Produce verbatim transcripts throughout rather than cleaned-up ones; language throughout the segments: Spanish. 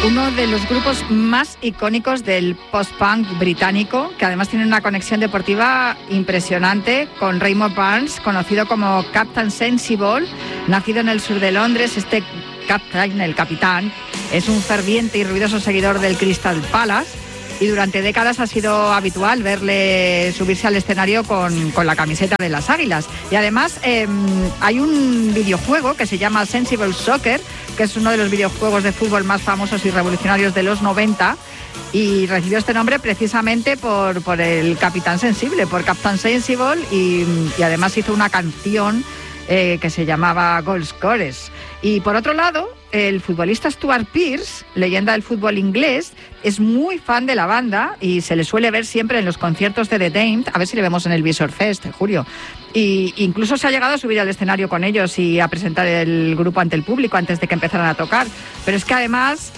Uno de los grupos más icónicos del post-punk británico, que además tiene una conexión deportiva impresionante con Raymond Barnes, conocido como Captain Sensible, nacido en el sur de Londres. Este Captain, el capitán, es un ferviente y ruidoso seguidor del Crystal Palace y durante décadas ha sido habitual verle subirse al escenario con, con la camiseta de las Águilas. Y además eh, hay un videojuego que se llama Sensible Soccer, que es uno de los videojuegos de fútbol más famosos y revolucionarios de los noventa, y recibió este nombre precisamente por, por el Capitán Sensible, por Captain Sensible, y, y además hizo una canción eh, que se llamaba Goal Scorers. Y por otro lado, el futbolista Stuart Pearce, leyenda del fútbol inglés, es muy fan de la banda y se le suele ver siempre en los conciertos de The Damned, a ver si le vemos en el Visor Fest, Julio. Y incluso se ha llegado a subir al escenario con ellos y a presentar el grupo ante el público antes de que empezaran a tocar. Pero es que además,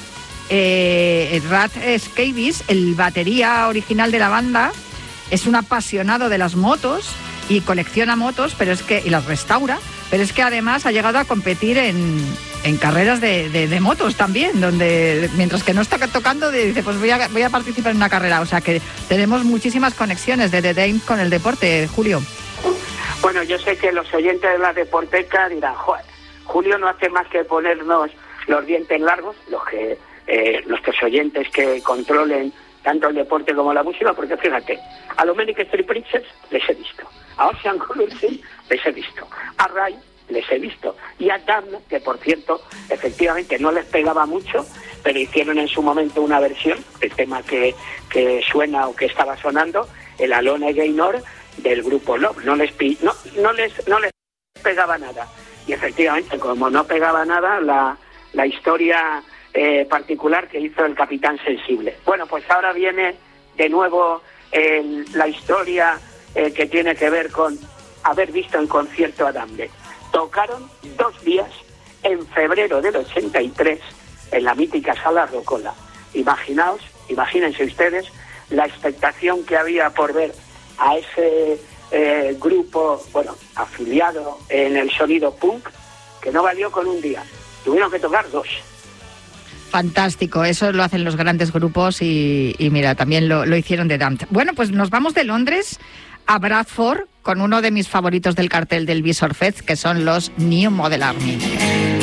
eh, Rad Scabies, el batería original de la banda, es un apasionado de las motos y colecciona motos, pero es que y las restaura, pero es que además ha llegado a competir en, en carreras de, de, de motos también, donde mientras que no está tocando dice, pues voy a, voy a participar en una carrera. O sea que tenemos muchísimas conexiones de The Damned con el deporte, Julio. Bueno, yo sé que los oyentes de la Deporteca dirán, joder, Julio no hace más que ponernos los dientes largos, los que eh, nuestros oyentes que controlen tanto el deporte como la música, porque fíjate, a los Manic Street Preachers les he visto, a Ocean Coloursin les he visto, a Ray les he visto, y a Damned, que por cierto, efectivamente no les pegaba mucho, pero hicieron en su momento una versión, el tema que, que suena o que estaba sonando, el Alone Gaynor del grupo Love. No les, pi- no, no les, no les pegaba nada. Y efectivamente, como no pegaba nada, la, la historia eh, particular que hizo el Capitán Sensible. Bueno, pues ahora viene de nuevo eh, la historia eh, que tiene que ver con haber visto en concierto a Damned. Tocaron dos días en febrero del ochenta y tres en la mítica Sala Rocola. Imaginaos, imagínense ustedes la expectación que había por ver a ese eh, grupo, bueno, afiliado en el sonido punk, que no valió con un día. Tuvieron que tocar dos. Fantástico, eso lo hacen los grandes grupos y, y mira, también lo, lo hicieron de Damned. Bueno, pues nos vamos de Londres a Bradford con uno de mis favoritos del cartel del Visor Fest, que son los New Model Army.